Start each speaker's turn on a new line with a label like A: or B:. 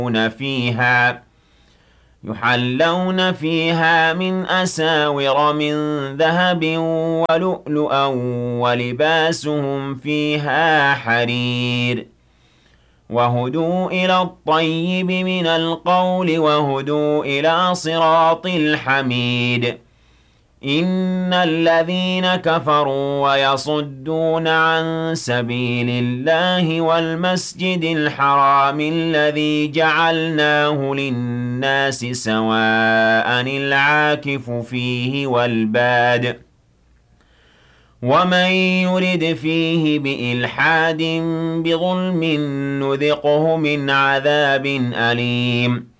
A: يحلون فيها من أساور من ذهب ولؤلؤا ولباسهم فيها حرير وهدوا إلى الطيب من القول وهدوا إلى صراط الحميد إن الذين كفروا ويصدون عن سبيل الله والمسجد الحرام الذي جعلناه للناس سواء العاكف فيه والباد ومن يرد فيه بإلحاد بظلم نذقه من عذاب أليم